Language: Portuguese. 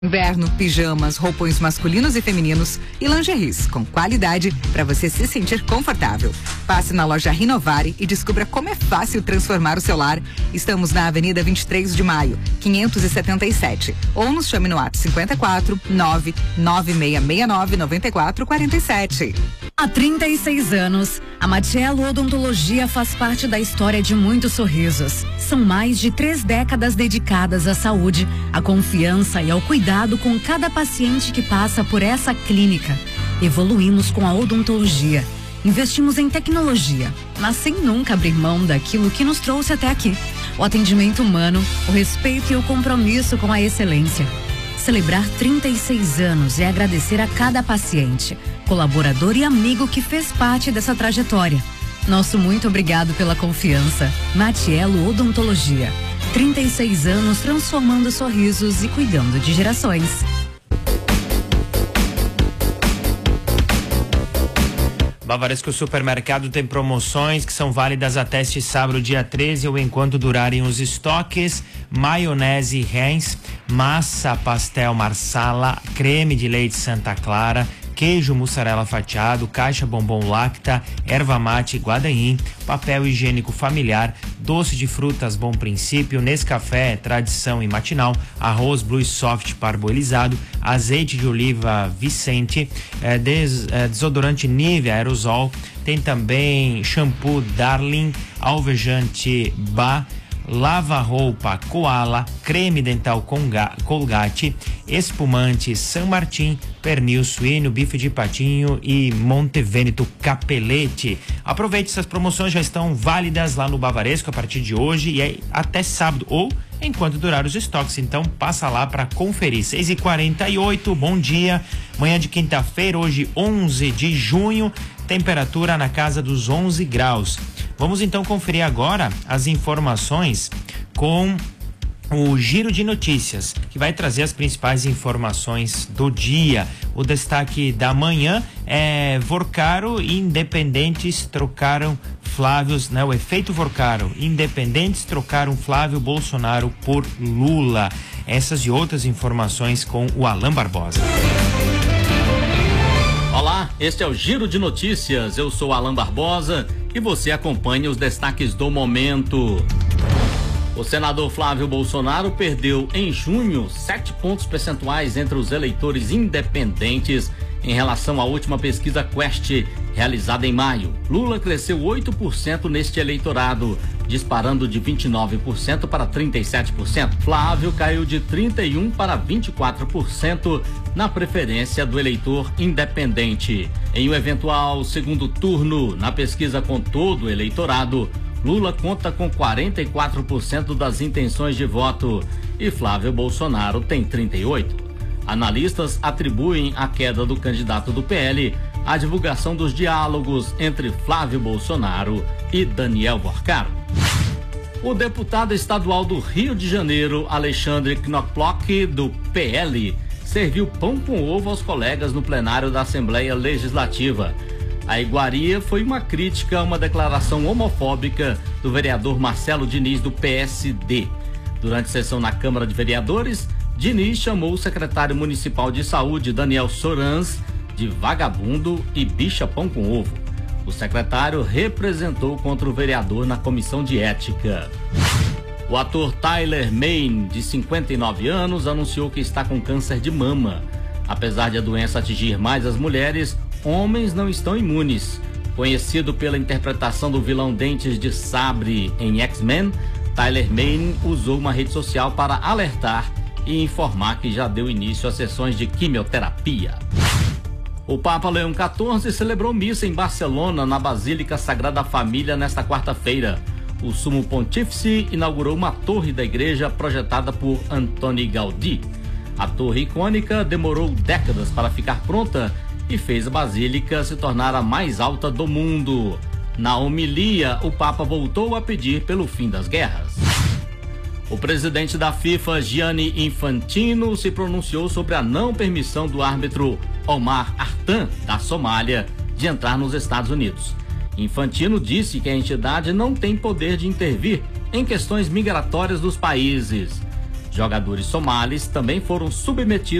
Inverno, pijamas, roupões masculinos e femininos e lingeries com qualidade para você se sentir confortável. Passe na loja Rinovare e descubra como é fácil transformar o seu lar. Estamos na Avenida 23 de Maio, 577. Ou nos chame no WhatsApp 54 99669 9447. Há 36 anos, a Matiello Odontologia faz parte da história de muitos sorrisos. São mais de 3 décadas dedicadas à saúde, à confiança e ao cuidado com cada paciente que passa por essa clínica. Evoluímos com a odontologia, investimos em tecnologia, mas sem nunca abrir mão daquilo que nos trouxe até aqui. O atendimento humano, o respeito e o compromisso com a excelência. Celebrar 36 anos é agradecer a cada paciente, colaborador e amigo que fez parte dessa trajetória. Nosso muito obrigado pela confiança. Matiello Odontologia. 36 anos transformando sorrisos e cuidando de gerações. Bavaresco Supermercado tem promoções que são válidas até este sábado, dia 13, ou enquanto durarem os estoques. Maionese Heinz, massa pastel Marsala, creme de leite Santa Clara, queijo mussarela fatiado, caixa bombom Lacta, erva mate Guadaim, papel higiênico familiar, doce de frutas Bom Princípio, Nescafé Tradição e Matinal, arroz Blue Soft parboilizado, azeite de oliva Vicente, desodorante Nivea Aerosol, tem também shampoo Darling, alvejante Ba, lava-roupa Koala, creme dental Colgate, espumante San Martin, pernil suíno, bife de patinho e Montevêneto Capelete. Aproveite, essas promoções já estão válidas lá no Bavaresco a partir de hoje e até sábado, ou enquanto durar os estoques. Então passa lá para conferir. 6h48, bom dia, manhã de quinta-feira, hoje 11 de junho, temperatura na casa dos 11 graus. Vamos então conferir agora as informações com o Giro de Notícias, que vai trazer as principais informações do dia. O destaque da manhã é Vorcaro e Independentes trocaram Flávios, né? O efeito Vorcaro. Independentes trocaram Flávio Bolsonaro por Lula. Essas e outras informações com o Alan Barbosa. Olá, este é o Giro de Notícias. Eu sou Alan Barbosa e você acompanha os destaques do momento. O senador Flávio Bolsonaro perdeu em junho 7 pontos percentuais entre os eleitores independentes em relação à última pesquisa Quest, realizada em maio. Lula cresceu 8% neste eleitorado, disparando de 29% para 37%. Flávio caiu de 31% para 24% na preferência do eleitor independente. Em um eventual segundo turno, na pesquisa com todo o eleitorado, Lula conta com 44% das intenções de voto e Flávio Bolsonaro tem 38%. Analistas atribuem a queda do candidato do PL à divulgação dos diálogos entre Flávio Bolsonaro e Daniel Vorcaro. O deputado estadual do Rio de Janeiro, Alexandre Knoploch, do PL, serviu pão com ovo aos colegas no plenário da Assembleia Legislativa. A iguaria foi uma crítica a uma declaração homofóbica do vereador Marcelo Diniz, do PSD. Durante sessão na Câmara de Vereadores, Diniz chamou o secretário municipal de saúde, Daniel Sorans, de vagabundo e bicha pão com ovo. O secretário representou contra o vereador na comissão de ética. O ator Tyler Mane, de 59 anos, anunciou que está com câncer de mama. Apesar de a doença atingir mais as mulheres, homens não estão imunes. Conhecido pela interpretação do vilão Dentes de Sabre em X-Men, Tyler Mane usou uma rede social para alertar e informar que já deu início a sessões de quimioterapia. O Papa Leão XIV celebrou missa em Barcelona, na Basílica Sagrada Família, nesta quarta-feira. O Sumo Pontífice inaugurou uma torre da igreja projetada por Antoni Gaudí. A torre icônica demorou décadas para ficar pronta e fez a Basílica se tornar a mais alta do mundo. Na homilia, o Papa voltou a pedir pelo fim das guerras. O presidente da FIFA, Gianni Infantino, se pronunciou sobre a não permissão do árbitro Omar Artan, da Somália, de entrar nos Estados Unidos. Infantino disse que a entidade não tem poder de intervir em questões migratórias dos países. Jogadores somalis também foram submetidos